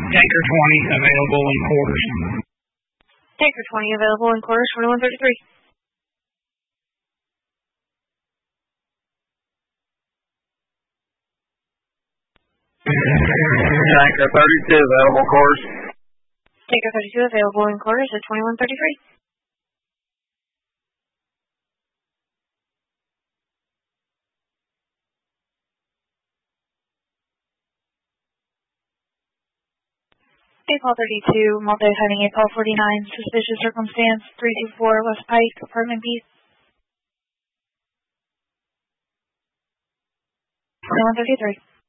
Tanker 20 available in quarters. Tanker 20 available in quarters, 2133. Tanker 32 available quarters. Tanker 32 available in quarters at 2133. Apol 32, multi-heading Apol 49, suspicious circumstance, 324 West Pike, apartment B. 2133.